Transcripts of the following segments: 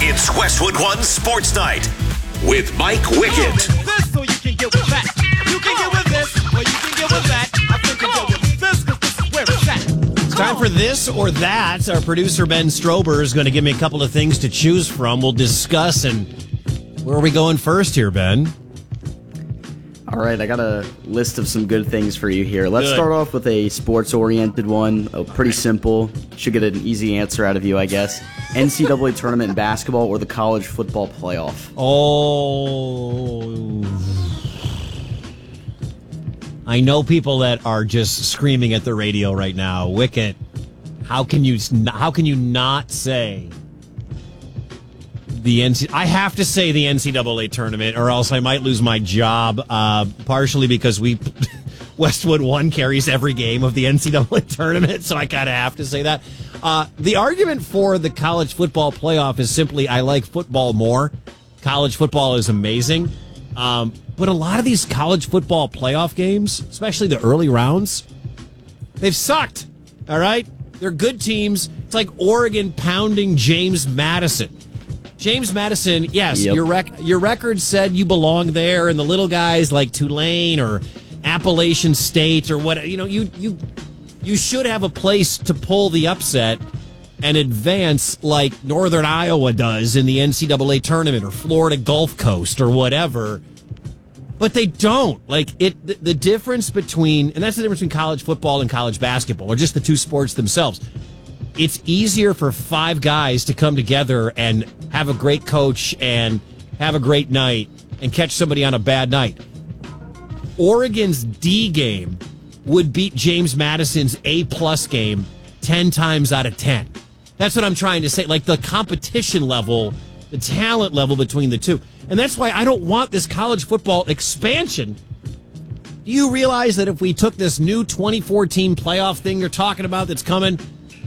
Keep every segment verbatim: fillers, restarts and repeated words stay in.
It's Westwood One Sports Night with Mike Wickett. This so you can get with that. You can get with this, or you can get with that. I think you get with this because this is where it's at. It's time for this or that. Our producer Ben Strober is going to give me a couple of things to choose from. We'll discuss. And where are we going first here, Ben? All right, I got a list of some good things for you here. Let's Good. start off with a sports-oriented one. Oh, pretty simple. Should get an easy answer out of you, I guess. N C double A tournament in basketball or the college football playoff? Oh, I know people that are just screaming at the radio right now. Wicket, how can you how can you not say the N C? I have to say the N C double A tournament, or else I might lose my job. Uh, partially because we Westwood One carries every game of the N C double A tournament, so I kind of have to say that. Uh, the argument for the college football playoff is simply I like football more. College football is amazing. Um, but a lot of these college football playoff games, especially the early rounds, they've sucked. All right? They're good teams. It's like Oregon pounding James Madison. James Madison, yes, Yep. your rec- your record said you belong there, and the little guys like Tulane or Appalachian State or what, you know, you you you should have a place to pull the upset and advance like Northern Iowa does in the N C double A tournament or Florida Gulf Coast or whatever. But they don't. Like it the, the difference between, and that's the difference between college football and college basketball, or just the two sports themselves. It's easier for five guys to come together and have a great coach and have a great night and catch somebody on a bad night. Oregon's D game would beat James Madison's A-plus game ten times out of ten. That's what I'm trying to say. Like the competition level, the talent level between the two. And that's why I don't want this college football expansion. Do you realize that if we took this new twenty-four team playoff thing you're talking about that's coming,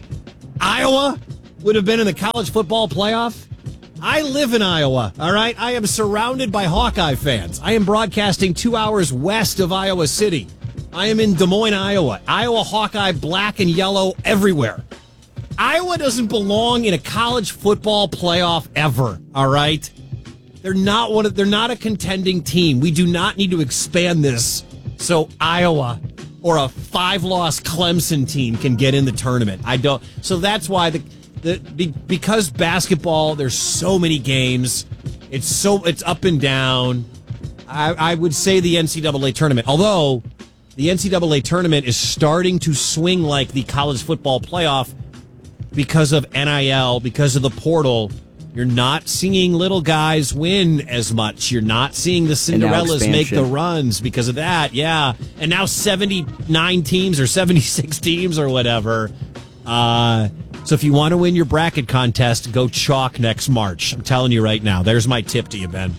Iowa would have been in the college football playoff? I live in Iowa, all right? I am surrounded by Hawkeye fans. I am broadcasting two hours west of Iowa City. I am in Des Moines, Iowa. Iowa Hawkeye, black and yellow everywhere. Iowa doesn't belong in a college football playoff ever, all right? They're not one of, they're not a contending team. We do not need to expand this so Iowa or a five-loss Clemson team can get in the tournament. I don't. So that's why the the be, because basketball, there's so many games. It's so it's up and down. I, I would say the N C double A tournament, although the N C double A tournament is starting to swing like the college football playoff because of N I L, because of the portal. You're not seeing little guys win as much. You're not seeing the Cinderellas make the runs because of that. Yeah. And now seventy-nine teams or seventy-six teams or whatever. Uh, so if you want to win your bracket contest, go chalk next March. I'm telling you right now. There's my tip to you, Ben.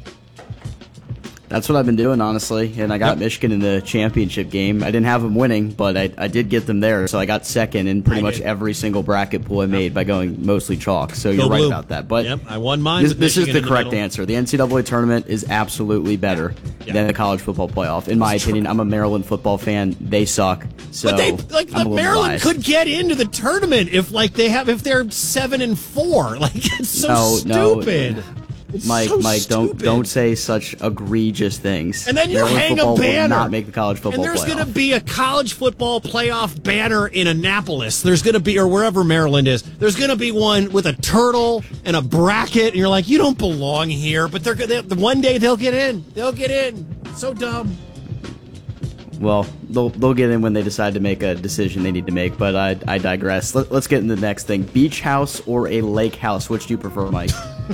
That's what I've been doing, honestly, and I got Yep. Michigan in the championship game. I didn't have them winning, but I, I did get them there, so I got second in pretty I much did. every single bracket pool I made by going mostly chalk, so Go you're right blue. about that. But Yep, I won mine this, with this is Michigan the in the correct middle. answer. The N C double A tournament is absolutely better Yeah. than the college football playoff, in my It's opinion. true. I'm a Maryland football fan. They suck, so But they like I'm a the little Maryland biased. could get into the tournament if like they have if they're seven and four. Like it's so No, no. stupid. It's Mike, so Mike, don't stupid. don't say such egregious things. And then you Maryland hang a football banner. will not make the college football And there's playoff. going to be a college football playoff banner in Annapolis. There's going to be, or wherever Maryland is, there's going to be one with a turtle and a bracket. And you're like, you don't belong here. But they're going to, one day they'll get in. They'll get in. So dumb. Well, they'll they'll get in when they decide to make a decision they need to make. But I I digress. Let, let's get into the next thing: beach house or a lake house? Which do you prefer, Mike?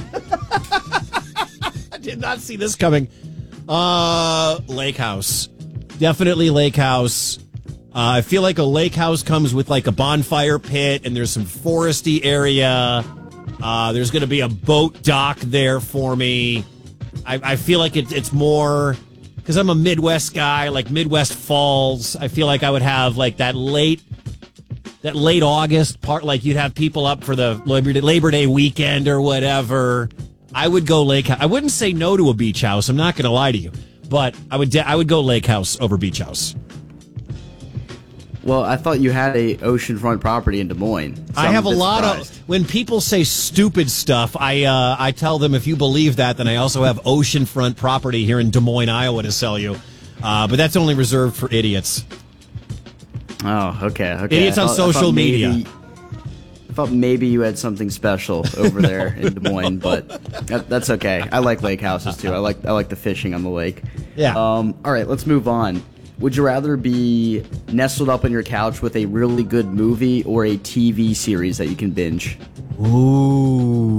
I did not see this coming. Uh, lake house. Definitely lake house. Uh, I feel like a lake house comes with like a bonfire pit and there's some foresty area. Uh, there's going to be a boat dock there for me. I, I feel like it, it's more because I'm a Midwest guy, like Midwest Falls. I feel like I would have like that late, that late August part. Like you'd have people up for the Labor Day, Labor Day weekend or whatever. I would go lake house. I wouldn't say no to a beach house. I'm not going to lie to you, but I would. De- I would go lake house over beach house. Well, I thought you had a oceanfront property in Des Moines. So I I'm have a bit lot surprised. of when people say stupid stuff. I uh, I tell them if you believe that, then I also have oceanfront property here in Des Moines, Iowa, to sell you. Uh, but that's only reserved for idiots. Oh, okay. okay. Idiots I on thought- I social thought maybe- media. I thought maybe you had something special over there in Des Moines, but that, that's okay. I like lake houses too. I like I like the fishing on the lake. Yeah. Um. All right, let's move on. Would you rather be nestled up on your couch with a really good movie or a T V series that you can binge? Ooh.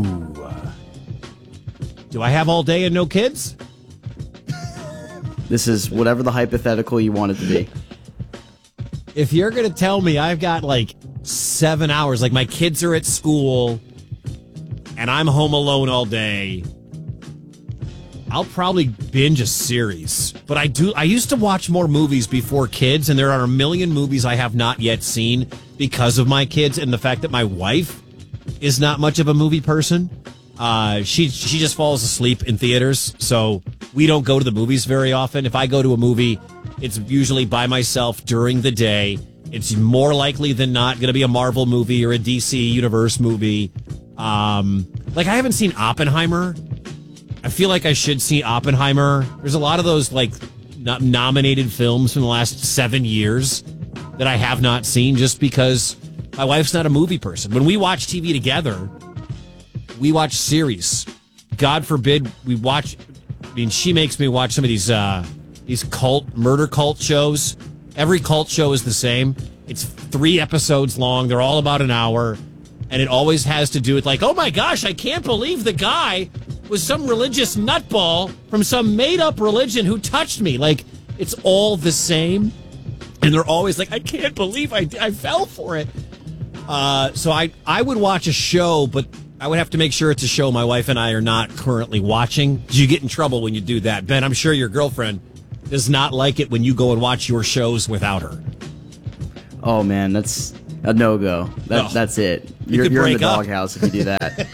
Do I have all day and no kids? This is whatever the hypothetical you want it to be. If you're going to tell me I've got like seven hours, like my kids are at school and I'm home alone all day, I'll probably binge a series. But I do. I used to watch more movies before kids, and there are a million movies I have not yet seen because of my kids and the fact that my wife is not much of a movie person. Uh, she she just falls asleep in theaters, so we don't go to the movies very often. If I go to a movie, it's usually by myself during the day. It's more likely than not going to be a Marvel movie or a D C Universe movie. Um, like I haven't seen Oppenheimer. I feel like I should see Oppenheimer. There's a lot of those like no- nominated films from the last seven years that I have not seen just because my wife's not a movie person. When we watch T V together, we watch series. God forbid we watch. I mean, she makes me watch some of these uh, these cult murder cult shows. Every cult show is the same. It's three episodes long. They're all about an hour, and it always has to do with like, oh my gosh, I can't believe the guy was some religious nutball from some made up religion who touched me. Like, it's all the same, and they're always like, I can't believe I I fell for it. Uh, so I I would watch a show, but I would have to make sure it's a show my wife and I are not currently watching. You get in trouble when you do that. Ben, I'm sure your girlfriend does not like it when you go and watch your shows without her. Oh man, that's a no go. That, No. That's it. You You're, could you're in the break up. doghouse if you do that.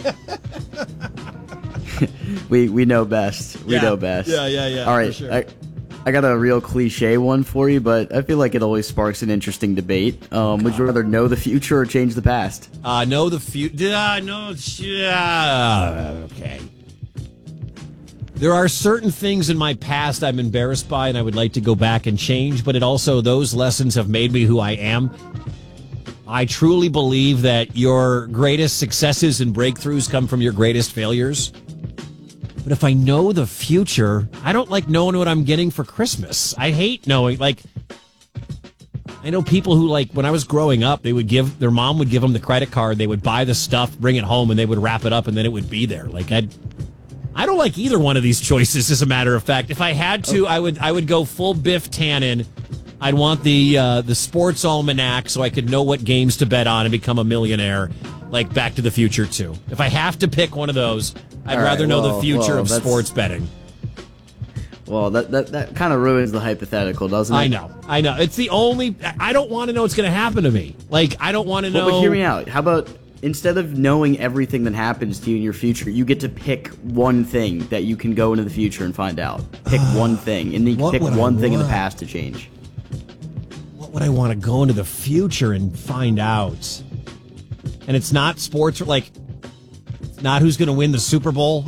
we we know best. We Yeah. know best. Yeah, yeah, yeah, All right, for sure. I, I got a real cliche one for you, but I feel like it always sparks an interesting debate. Um, would you rather know the future or change the past? Uh, know the future. Uh, no, yeah. Okay. There are certain things in my past I'm embarrassed by and I would like to go back and change, but it also, those lessons have made me who I am. I truly believe that your greatest successes and breakthroughs come from your greatest failures. But if I know the future, I don't like knowing what I'm getting for Christmas. I hate knowing, like, I know people who, like, when I was growing up, they would give, their mom would give them the credit card, they would buy the stuff, bring it home, and they would wrap it up, and then it would be there. Like, I'd, I don't like either one of these choices, as a matter of fact. If I had to, I would, I would go full Biff Tannen. I'd want the, uh, the sports almanac so I could know what games to bet on and become a millionaire, like Back to the Future two. If I have to pick one of those, I'd All right, rather know well, the future well, of that's- sports betting. Well, that that, that kind of ruins the hypothetical, doesn't it? I know, I know. It's the only. I don't want to know what's going to happen to me. Like, I don't want to know. But, but hear me out. How about instead of knowing everything that happens to you in your future, you get to pick one thing that you can go into the future and find out. Pick one thing, and then you can What pick would I one thing in the want? past to change. What would I want to go into the future and find out? And it's not sports, like, it's not who's going to win the Super Bowl.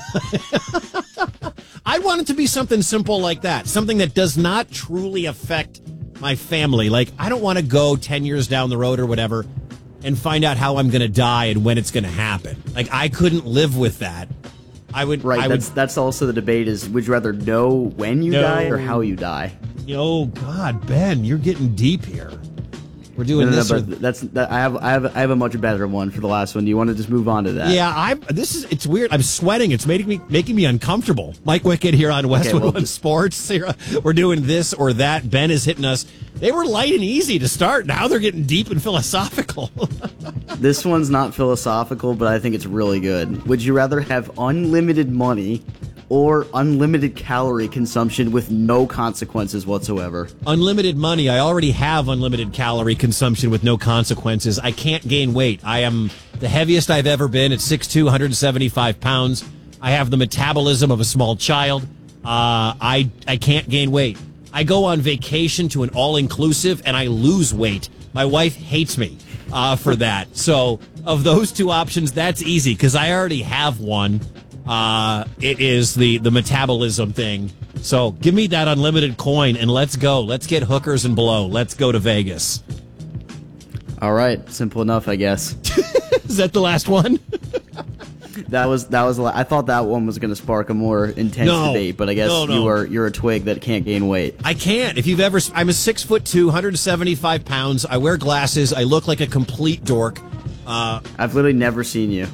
I want it to be something simple like that. Something that does not truly affect my family. Like, I don't want to go ten years down the road or whatever and find out how I'm going to die and when it's going to happen. Like, I couldn't live with that. I would, Right. I would, that's that's also the debate: is would you rather know when you No. die or how you die? oh God, Ben, you're getting deep here. We're doing No, no, no, this. or- but that's that, I have I have I have a much better one for the last one. Do you want to just move on to that? Yeah, I. This is. It's weird. I'm sweating. It's making me making me uncomfortable. Mike Wickett here on Westwood well, One Sports. Here, we're doing this or that. Ben is hitting us. They were light and easy to start. Now they're getting deep and philosophical. This one's not philosophical, but I think it's really good. Would you rather have unlimited money or unlimited calorie consumption with no consequences whatsoever? Unlimited money. I already have unlimited calorie consumption with no consequences. I can't gain weight. I am the heaviest I've ever been at six foot two, one hundred seventy-five pounds. I have the metabolism of a small child. Uh, I I can't gain weight. I go on vacation to an all-inclusive, and I lose weight. My wife hates me uh, for that. So of those two options, that's easy because I already have one. Uh, it is the, the metabolism thing. So give me that unlimited coin, and let's go. Let's get hookers and blow. Let's go to Vegas. All right. Simple enough, I guess. Is that the last one? That was that was. I thought that one was going to spark a more intense No. debate, but I guess No, no. you are you're a twig that can't gain weight. I can't. If you've ever, I'm a six foot two, one hundred seventy-five pounds. I wear glasses. I look like a complete dork. Uh, I've literally never seen you.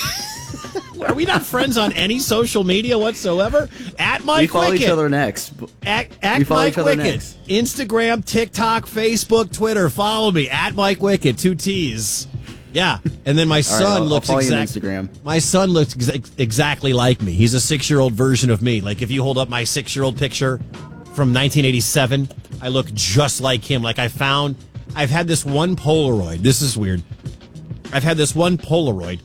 are we not friends on any social media whatsoever? At Mike We follow Wicked. each other next. At, at We follow Mike each other Wicked. next. Instagram, TikTok, Facebook, Twitter. Follow me at Mike Wicked. Two T's. Yeah, and then my All son right, I'll, looks I'll follow you on exactly. Instagram. My son looks ex- exactly like me. He's a six-year-old version of me. Like if you hold up my six-year-old picture from nineteen eighty-seven, I look just like him. Like I found, I've had this one Polaroid. This is weird. I've had this one Polaroid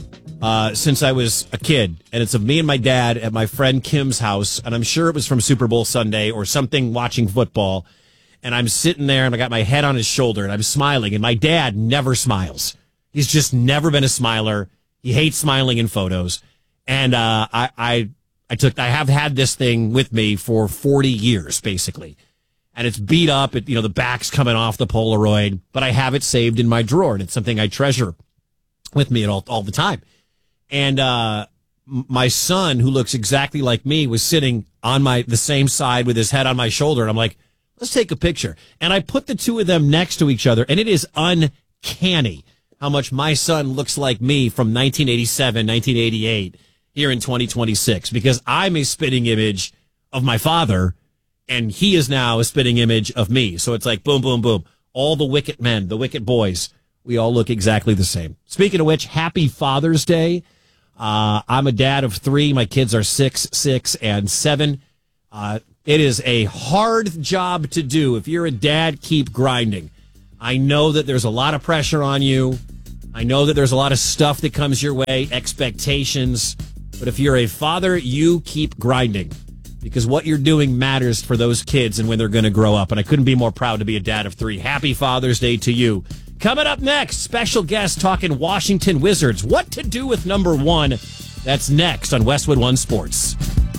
uh, since I was a kid, and it's of me and my dad at my friend Kim's house, and I'm sure it was from Super Bowl Sunday or something watching football. And I'm sitting there, and I got my head on his shoulder, and I'm smiling, and my dad never smiles. He's just never been a smiler. He hates smiling in photos. And uh, I, I, I took, I have had this thing with me for forty years, basically. And it's beat up. It, you know, the back's coming off the Polaroid, but I have it saved in my drawer, and it's something I treasure with me at all, all the time. And uh, my son, who looks exactly like me, was sitting on my the same side with his head on my shoulder, and I'm like, let's take a picture. And I put the two of them next to each other, and it is uncanny how much my son looks like me from nineteen eighty-seven, nineteen eighty-eight here in twenty twenty-six, because I'm a spitting image of my father, and he is now a spitting image of me. So it's like boom, boom, boom. All the wicked men, the wicked boys, we all look exactly the same. Speaking of which, happy Father's Day. Uh, I'm a dad of three. My kids are six, six, and seven. Uh, it is a hard job to do. If you're a dad, keep grinding. I know that there's a lot of pressure on you. I know that there's a lot of stuff that comes your way, expectations. But if you're a father, you keep grinding, because what you're doing matters for those kids and when they're going to grow up. And I couldn't be more proud to be a dad of three. Happy Father's Day to you. Coming up next, special guest talking Washington Wizards. What to do with number one? That's next on Westwood One Sports.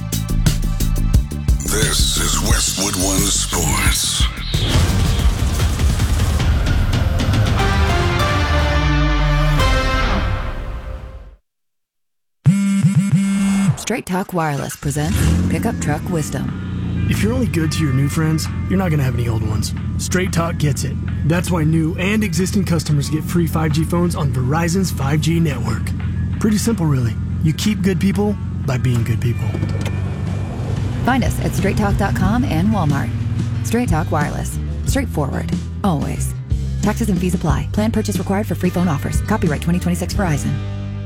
This is Westwood One Sports. Straight Talk Wireless presents Pickup Truck Wisdom. If you're only good to your new friends, you're not going to have any old ones. Straight Talk gets it. That's why new and existing customers get free five G phones on Verizon's five G network. Pretty simple, really. You keep good people by being good people. Find us at straight talk dot com and Walmart. Straight Talk Wireless. Straightforward. Always. Taxes and fees apply. Plan purchase required for free phone offers. Copyright twenty twenty-six Verizon.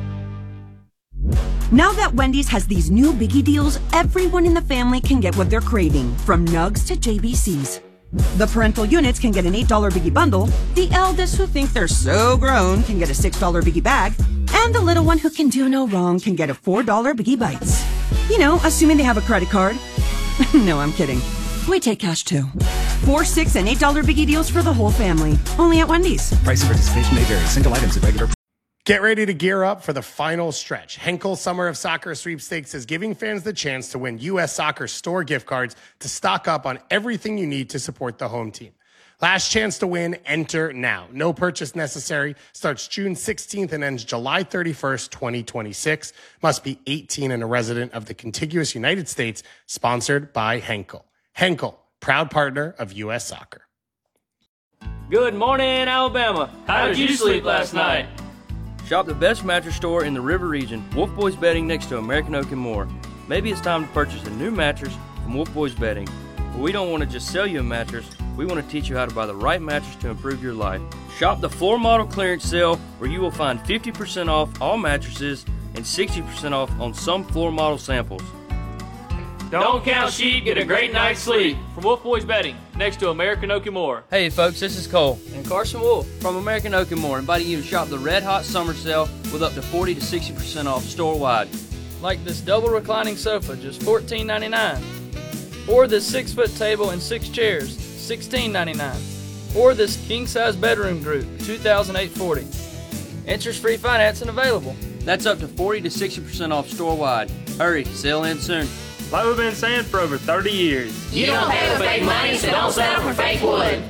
Now that Wendy's has these new biggie deals, everyone in the family can get what they're craving, from nugs to J B Cs. The parental units can get an eight dollar biggie bundle, the eldest who think they're so grown can get a six dollar biggie bag, and the little one who can do no wrong can get a four dollar biggie bites. You know, assuming they have a credit card. No, I'm kidding. We take cash too. Four, six, and eight dollar biggie deals for the whole family. Only at Wendy's. Price and participation may vary. Single items at regular. Get ready to gear up for the final stretch. Henkel Summer of Soccer Sweepstakes is giving fans the chance to win U S Soccer store gift cards to stock up on everything you need to support the home team. Last chance to win, enter now. No purchase necessary. Starts June sixteenth and ends July thirty-first, twenty twenty-six. Must be eighteen and a resident of the contiguous United States. Sponsored by Henkel. Henkel, proud partner of U S Soccer. Good morning, Alabama. How did you sleep last night? Shop the best mattress store in the River region, Wolf Boys Bedding, next to American Oak and more. Maybe it's time to purchase a new mattress from Wolf Boys Bedding. But we don't want to just sell you a mattress, we want to teach you how to buy the right mattress to improve your life. Shop the floor model clearance sale, where you will find fifty percent off all mattresses and sixty percent off on some floor model samples. Don't count sheep, get a great night's sleep. From Wolf Boys Bedding, next to American Oak and More. Hey folks, this is Cole and Carson Wolf from American Oak and More, inviting you to shop the Red Hot Summer Sale with up to forty to sixty percent off store-wide. Like this double reclining sofa, just fourteen ninety-nine. Or this six-foot table and six chairs, sixteen ninety-nine. Or this king-size bedroom group, two thousand eight hundred forty dollars. Interest-free financing available. That's up to forty to sixty percent off store-wide. Hurry, sale ends soon. Like we've been saying for over thirty years. You don't pay with fake money, so don't settle for fake wood.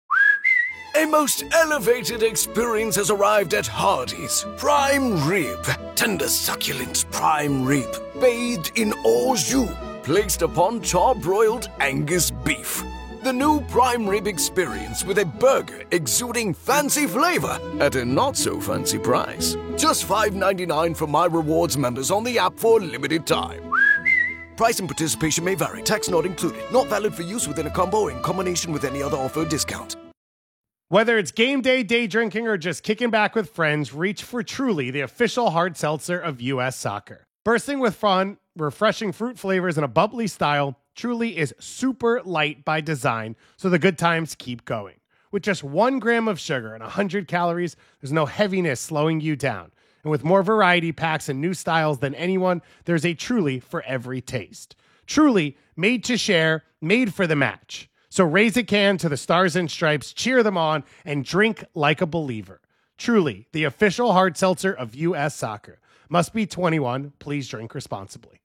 A most elevated experience has arrived at Hardee's. Prime rib. Tender succulent prime rib. Bathed in au jus. Placed upon char-broiled Angus beef. The new prime rib experience with a burger exuding fancy flavor at a not-so-fancy price. Just five ninety-nine for My Rewards members on the app for a limited time. Price and participation may vary. Tax not included. Not valid for use within a combo or in combination with any other offer or discount. Whether it's game day, day drinking, or just kicking back with friends, reach for Truly, the official hard seltzer of U S Soccer. Bursting with fun, refreshing fruit flavors, and a bubbly style, Truly is super light by design, so the good times keep going. With just one gram of sugar and one hundred calories, there's no heaviness slowing you down. And with more variety packs and new styles than anyone, there's a Truly for every taste. Truly, made to share, made for the match. So raise a can to the Stars and Stripes, cheer them on, and drink like a believer. Truly, the official hard seltzer of U S Soccer. Must be twenty-one. Please drink responsibly.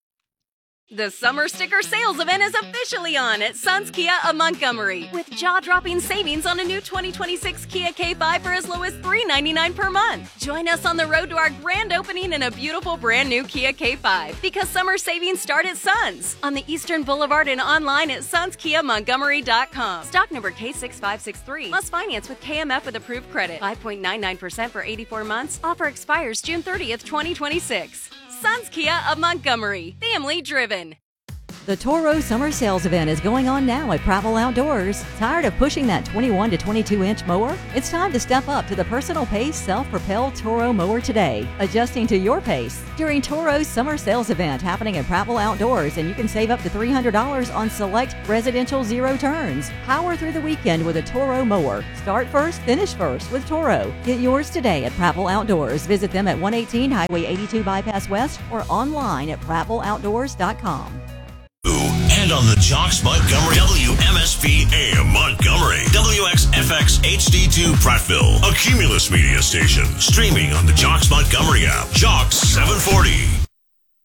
The summer sticker sales event is officially on at Suns Kia of Montgomery with jaw-dropping savings on a new twenty twenty-six Kia K five for as low as three ninety-nine per month. Join us on the road to our grand opening in a beautiful brand new Kia K five because summer savings start at Suns on the Eastern Boulevard and online at suns kia montgomery dot com. Stock number K six five six three. Must finance with K M F with approved credit. five point nine nine percent for eighty-four months. Offer expires June thirtieth, twenty twenty-six. Suns Kia of Montgomery. Family driven. The Toro Summer Sales Event is going on now at Pravel Outdoors. Tired of pushing that twenty-one to twenty-two inch mower? It's time to step up to the personal pace self-propelled Toro mower today, adjusting to your pace. During Toro's Summer Sales Event happening at Pravel Outdoors, and you can save up to three hundred dollars on select residential zero turns. Power through the weekend with a Toro mower. Start first, finish first with Toro. Get yours today at Pravel Outdoors. Visit them at one eighteen Highway eighty-two Bypass West or online at pravel outdoors dot com. And on the Jocks Montgomery W M S P A M Montgomery, W X F X H D two Prattville, a Cumulus media station, streaming on the Jocks Montgomery app, Jocks seven forty.